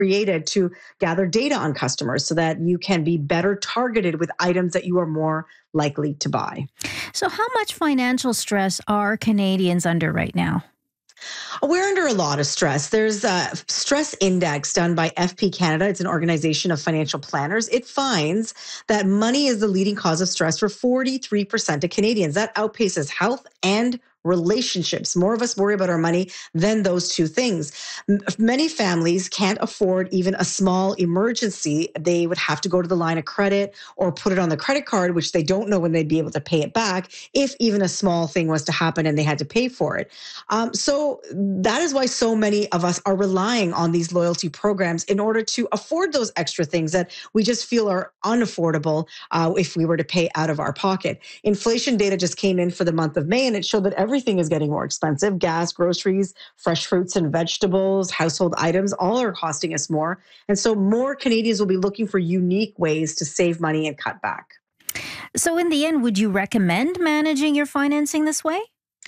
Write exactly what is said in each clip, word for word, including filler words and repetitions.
created to gather data on customers so that you can be better targeted with items that you are more likely to buy. So, how much financial stress are Canadians under right now? We're under a lot of stress. There's a stress index done by F P Canada. It's an organization of financial planners. It finds that money is the leading cause of stress for forty-three percent of Canadians. That outpaces health and relationships. More of us worry about our money than those two things. M- Many families can't afford even a small emergency. They would have to go to the line of credit or put it on the credit card, which they don't know when they'd be able to pay it back if even a small thing was to happen and they had to pay for it. Um, so that is why so many of us are relying on these loyalty programs in order to afford those extra things that we just feel are unaffordable uh, if we were to pay out of our pocket. Inflation data just came in for the month of May, and it showed that everything is getting more expensive. Gas, groceries, fresh fruits and vegetables, household items, all are costing us more. And so more Canadians will be looking for unique ways to save money and cut back. So, in the end, would you recommend managing your financing this way?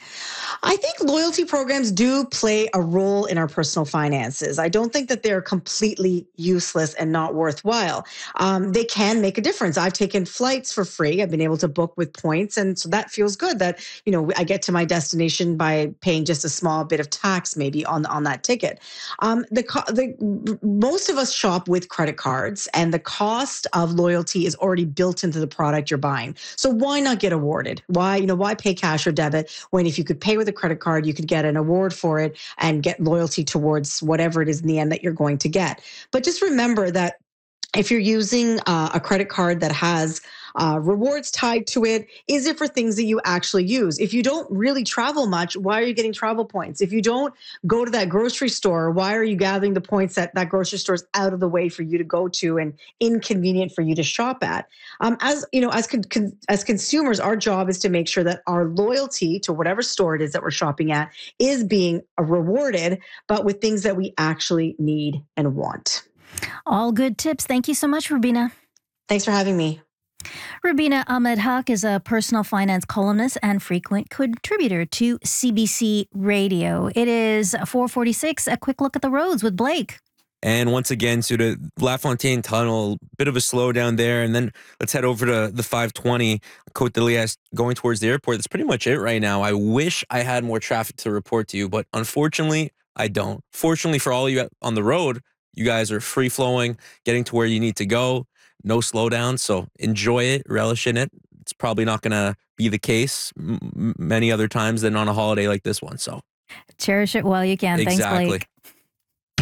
I think loyalty programs do play a role in our personal finances. I don't think that they're completely useless and not worthwhile. Um, they can make a difference. I've taken flights for free. I've been able to book with points. And so that feels good that, you know, I get to my destination by paying just a small bit of tax maybe on, on that ticket. Um, the, co- the Most of us shop with credit cards, and the cost of loyalty is already built into the product you're buying. So why not get awarded? Why, you know, why pay cash or debit when if you could pay with a credit card, you could get an award for it and get loyalty towards whatever it is in the end that you're going to get. But just remember that if you're using uh, a credit card that has uh, rewards tied to it, is it for things that you actually use? If you don't really travel much, why are you getting travel points? If you don't go to that grocery store, why are you gathering the points that that grocery store is out of the way for you to go to and inconvenient for you to shop at? Um, as you know, as con- con- as consumers, our job is to make sure that our loyalty to whatever store it is that we're shopping at is being rewarded, but with things that we actually need and want. All good tips. Thank you so much, Rubina. Thanks for having me. Rubina Ahmed Haq is a personal finance columnist and frequent contributor to C B C Radio. It is four forty-six, a quick look at the roads with Blake. And once again, so to LaFontaine Tunnel, bit of a slowdown there. And then let's head over to the five twenty Côte de Liesse going towards the airport. That's pretty much it right now. I wish I had more traffic to report to you, but unfortunately, I don't. Fortunately for all of you on the road, you guys are free flowing, getting to where you need to go. No slowdown. So enjoy it, relish in it. It's probably not going to be the case m- many other times than on a holiday like this one. So cherish it while you can. exactly. Thanks, Blake.